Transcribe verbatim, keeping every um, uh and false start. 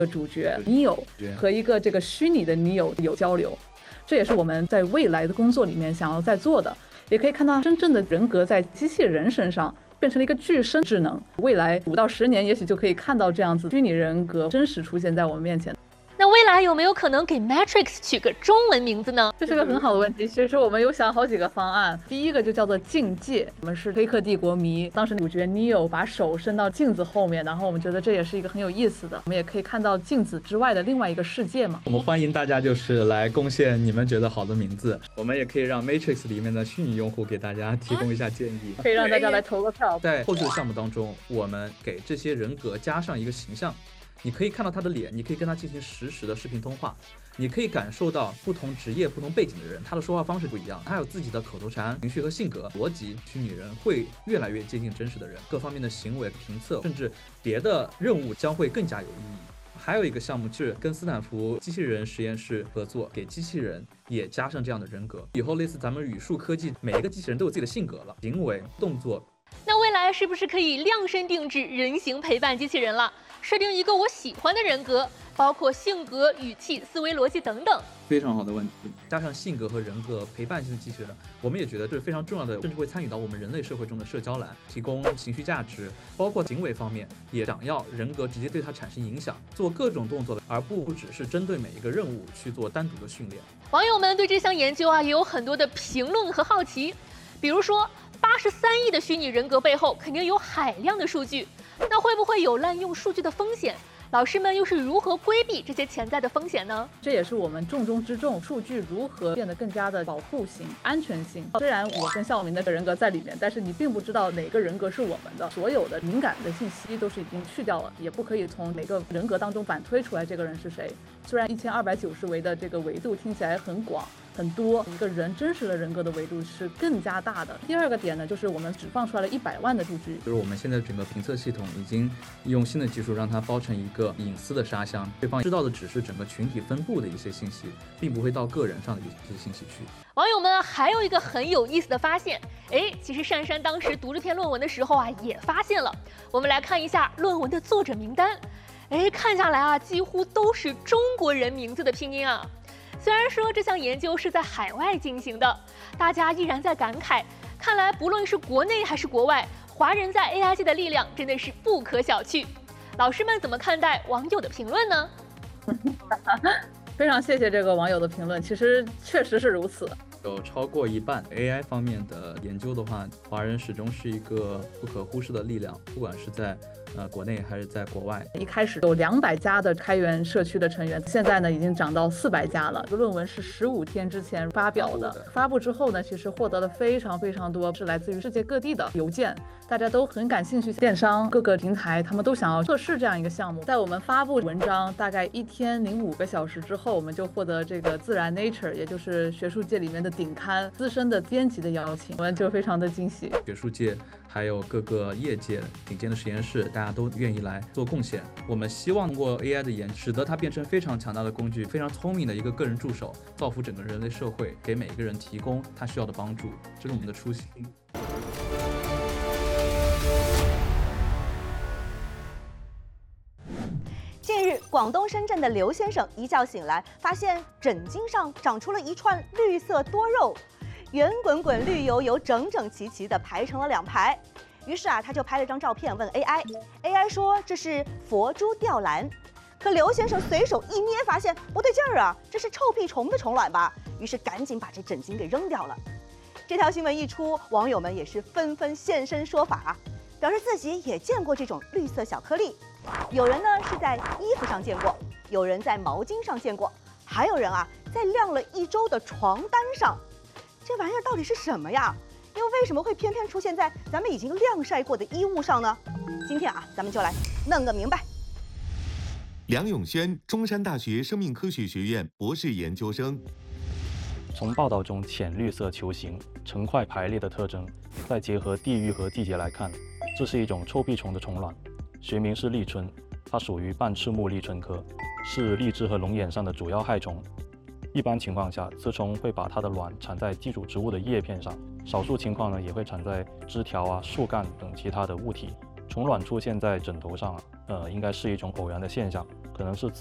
主角 Neo 和一个这个虚拟的 Neo 有交流，这也是我们在未来的工作里面想要再做的。也可以看到真正的人格在机器人身上变成了一个具身智能，未来五到十年也许就可以看到这样子虚拟人格真实出现在我们面前。 那未来有没有可能给 Matrix 取个中文名字呢？ 这是个很好的问题。其实我们有想好几个方案，第一个就叫做境界。我们是黑客帝国迷，当时主角 Neo 把手伸到镜子后面，然后我们觉得这也是一个很有意思的，我们也可以看到镜子之外的另外一个世界嘛。 我们欢迎大家就是来贡献你们觉得好的名字，我们也可以让 Matrix 里面的虚拟用户给大家提供一下建议， 可以让大家来投个票。 在后续的项目当中，我们给这些人格加上一个形象。你可以看到他的脸，你可以跟他进行实时的视频通话，你可以感受到不同职业、不同背景的人，他的说话方式不一样，他有自己的口头禅、情绪和性格逻辑。虚拟人会越来越接近真实的人，各方面的行为评测，甚至别的任务将会更加有意义。还有一个项目是跟斯坦福机器人实验室合作，给机器人也加上这样的人格。以后类似咱们语数科技，每一个机器人都有自己的性格了，行为、动作。 那未来是不是可以量身定制人形陪伴机器人了？设定一个我喜欢的人格，包括性格、语气、思维逻辑等等。 非常好的问题，加上性格和人格陪伴性的机器人，我们也觉得这是非常重要的，甚至会参与到我们人类社会中的社交栏，提供情绪价值，包括行为方面也想要人格直接对它产生影响，做各种动作，而不只是针对每一个任务去做单独的训练。 网友们对这项研究啊也有很多的评论和好奇，比如说八十三亿的虚拟人格背后肯定有海量的数据，那会不会有滥用数据的风险？老师们又是如何规避这些潜在的风险呢？ 这也是我们重中之重，数据如何变得更加的保护性、安全性。虽然我跟孝明的人格在里面，但是你并不知道哪个人格是我们的，所有的敏感的信息都是已经去掉了，也不可以从每个人格当中反推出来这个人是谁。虽然一千二百九十维的这个维度听起来很广很多，一个人真实的人格的维度是更加大的。第二个点呢，就是我们只放出来了一百万的数据， 就是我们现在整个评测系统已经用新的技术让它包成一个隐私的沙箱，对方知道的只是整个群体分布的一些信息，并不会到个人上的一些信息去。 网友们还有一个很有意思的发现，哎，其实珊珊当时读这篇论文的时候啊，也发现了。我们来看一下论文的作者名单，哎，看下来啊，几乎都是中国人名字的拼音啊。虽然说这项研究是在海外进行的，大家依然在感慨，看来不论是国内还是国外，华人在 A I 界的力量真的是不可小觑。老师们怎么看待网友的评论呢？ 非常谢谢这个网友的评论，其实确实是如此。 有超过一半 A I 方面的研究的话，华人始终是一个不可忽视的力量，不管是在呃国内还是在国外。 一开始有两百家的开源社区的成员，现在呢已经涨到四百家了。这个论文是十五天之前发表的，发布之后呢，其实获得了非常非常多是来自于世界各地的邮件，大家都很感兴趣。电商各个平台他们都想要测试这样一个项目。在我们发布文章大概一天零五个小时之后，我们就获得这个自然 Nature， 也就是学术界里面的顶刊资深的编辑的邀请，我们就非常的惊喜。 学术界还有各个业界顶尖的实验室，大家都愿意来做贡献。我们希望通过 A I 的研，使得它变成非常强大的工具，非常聪明的一个个人助手，造福整个人类社会，给每一个人提供他需要的帮助，这是我们的初心。 近日，广东深圳的刘先生一觉醒来，发现枕巾上长出了一串绿色多肉，圆滚滚绿油油，整整齐齐地排成了两排。于是啊，他就拍了张照片问 A I，A I 说这是佛珠吊兰。可刘先生随手一捏，发现不对劲儿啊，这是臭屁虫的虫卵吧？于是赶紧把这枕巾给扔掉了。这条新闻一出，网友们也是纷纷现身说法，表示自己也见过这种绿色小颗粒。有人呢是在衣服上见过，有人在毛巾上见过，还有人啊在晾了一周的床单上。这玩意儿到底是什么呀？又为什么会偏偏出现在咱们已经晾晒过的衣物上呢？今天啊，咱们就来弄个明白。 梁永轩，中山大学生命科学学院博士研究生。 从报道中浅绿色球形、成块排列的特征，再结合地域和季节来看，这是一种臭屁虫的虫卵，学名是立春，它属于半翅目立春科，是荔枝和龙眼上的主要害虫。一般情况下，雌虫会把它的卵产在寄主植物的叶片上，少数情况呢也会产在枝条啊、树干等其他的物体。虫卵出现在枕头上啊，呃，应该是一种偶然的现象，可可能是